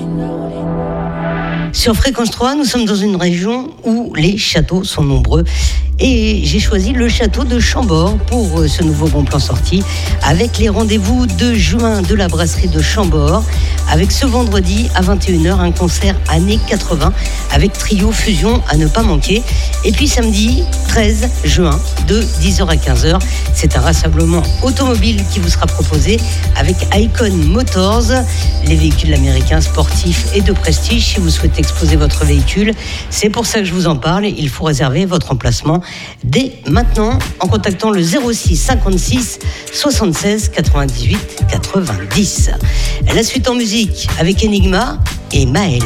Sur Fréquence 3, nous sommes dans une région où les châteaux sont nombreux. Et j'ai choisi le château de Chambord pour ce nouveau bon plan sorti, avec les rendez-vous de juin de la brasserie de Chambord, avec ce vendredi à 21h un concert années 80 avec Trio Fusion à ne pas manquer. Et puis samedi 13 juin de 10h à 15h, c'est un rassemblement automobile qui vous sera proposé avec Icon Motors, les véhicules américains sportifs et de prestige. Si vous souhaitez exposer votre véhicule, c'est pour ça que je vous en parle. Il faut réserver votre emplacement dès maintenant en contactant le 06 56 76 98 90. La suite en musique avec Enigma et Maël.